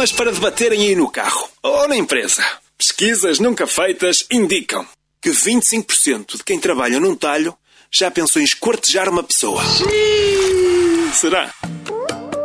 temas para debaterem aí no carro ou na empresa. Pesquisas nunca feitas indicam que 25% de quem trabalha num talho já pensou em esquartejar uma pessoa. Será?